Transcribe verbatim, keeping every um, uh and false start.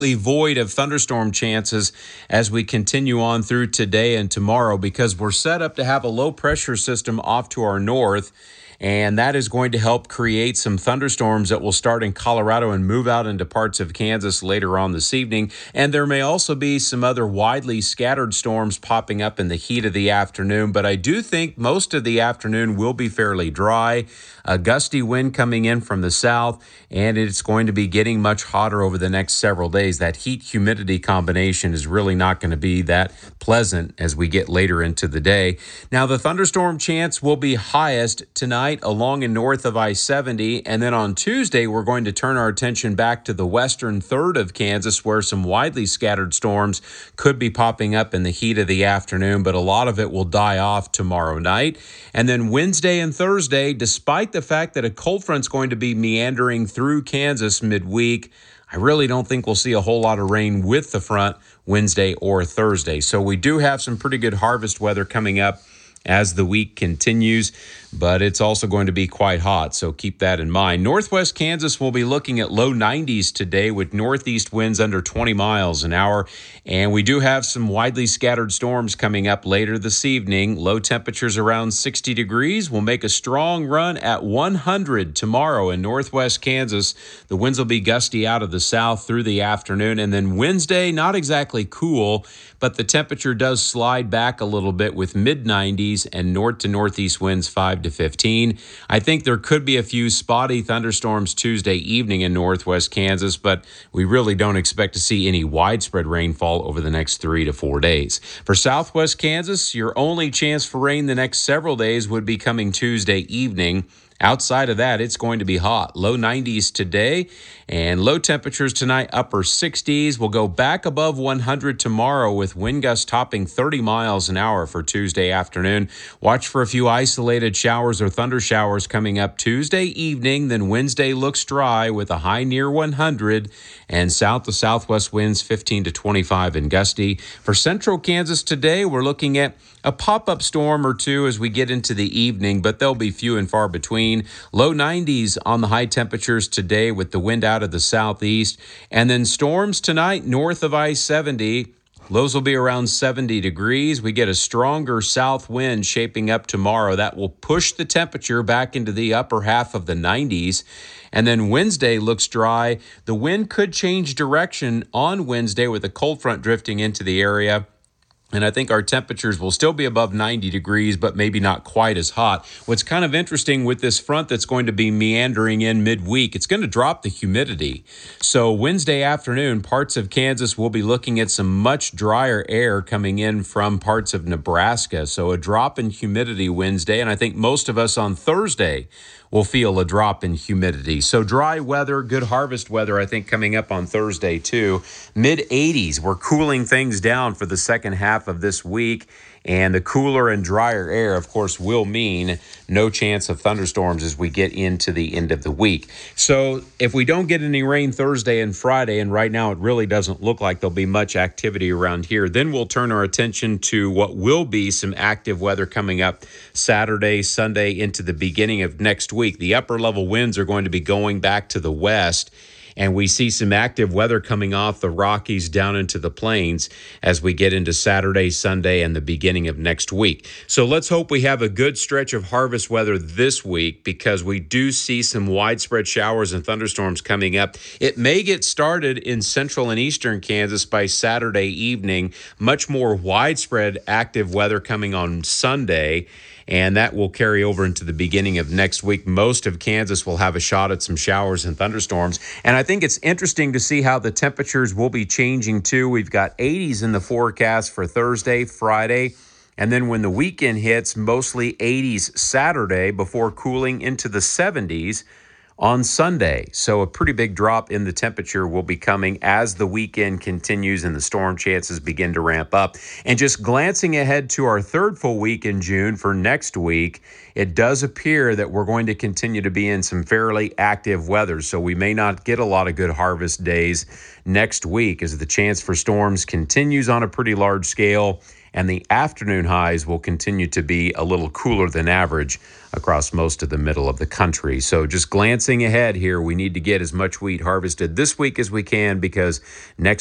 void of thunderstorm chances as we continue on through today and tomorrow, because we're set up to have a low pressure system off to our north. And that is going to help create some thunderstorms that will start in Colorado and move out into parts of Kansas later on this evening. And there may also be some other widely scattered storms popping up in the heat of the afternoon. But I do think most of the afternoon will be fairly dry. A gusty wind coming in from the south, and it's going to be getting much hotter over the next several days. That heat-humidity combination is really not going to be that pleasant as we get later into the day. Now, the thunderstorm chance will be highest tonight along and north of I seventy, and then on Tuesday, we're going to turn our attention back to the western third of Kansas, where some widely scattered storms could be popping up in the heat of the afternoon, but a lot of it will die off tomorrow night. And then Wednesday and Thursday, despite the fact that a cold front's going to be meandering through Kansas midweek, I really don't think we'll see a whole lot of rain with the front Wednesday or Thursday. So we do have some pretty good harvest weather coming up as the week continues, but it's also going to be quite hot, so keep that in mind. Northwest Kansas will be looking at low nineties today with northeast winds under twenty miles an hour, and we do have some widely scattered storms coming up later this evening. Low temperatures around sixty degrees will make a strong run at one hundred tomorrow in northwest Kansas. The winds will be gusty out of the south through the afternoon, and then Wednesday, not exactly cool, but the temperature does slide back a little bit with mid nineties and north to northeast winds five to fifteen. I think there could be a few spotty thunderstorms Tuesday evening in northwest Kansas, but we really don't expect to see any widespread rainfall over the next three to four days. For southwest Kansas, your only chance for rain the next several days would be coming Tuesday evening. Outside of that, it's going to be hot. Low nineties today and low temperatures tonight, upper sixties. We'll go back above one hundred tomorrow with wind gusts topping thirty miles an hour for Tuesday afternoon. Watch for a few isolated showers or thunder showers coming up Tuesday evening. Then Wednesday looks dry with a high near one hundred and south to southwest winds fifteen to twenty-five and gusty. For central Kansas today, we're looking at a pop-up storm or two as we get into the evening, but they'll be few and far between. Low nineties on the high temperatures today with the wind out of the southeast. And then storms tonight north of I seventy. Lows will be around seventy degrees. We get a stronger south wind shaping up tomorrow. That will push the temperature back into the upper half of the nineties. And then Wednesday looks dry. The wind could change direction on Wednesday with a cold front drifting into the area. And I think our temperatures will still be above ninety degrees, but maybe not quite as hot. What's kind of interesting with this front that's going to be meandering in midweek, it's going to drop the humidity. So Wednesday afternoon, parts of Kansas will be looking at some much drier air coming in from parts of Nebraska. So a drop in humidity Wednesday, and I think most of us on Thursday will feel a drop in humidity. So dry weather, good harvest weather, I think, coming up on Thursday too. mid eighties, we're cooling things down for the second half of this week. And the cooler and drier air, of course, will mean no chance of thunderstorms as we get into the end of the week. So if we don't get any rain Thursday and Friday, and right now it really doesn't look like there'll be much activity around here, then we'll turn our attention to what will be some active weather coming up Saturday, Sunday, into the beginning of next week. The upper level winds are going to be going back to the west, and we see some active weather coming off the Rockies down into the plains as we get into Saturday, Sunday, and the beginning of next week. So let's hope we have a good stretch of harvest weather this week, because we do see some widespread showers and thunderstorms coming up. It may get started in central and eastern Kansas by Saturday evening. Much more widespread active weather coming on Sunday, and that will carry over into the beginning of next week. Most of Kansas will have a shot at some showers and thunderstorms. And I think it's interesting to see how the temperatures will be changing too. We've got eighties in the forecast for Thursday, Friday, and then when the weekend hits, mostly eighties Saturday before cooling into the seventies on Sunday. So a pretty big drop in the temperature will be coming as the weekend continues and the storm chances begin to ramp up. And just glancing ahead to our third full week in June for next week, it does appear that we're going to continue to be in some fairly active weather. So we may not get a lot of good harvest days next week as the chance for storms continues on a pretty large scale. and the afternoon highs will continue to be a little cooler than average across most of the middle of the country. So just glancing ahead here, we need to get as much wheat harvested this week as we can, because next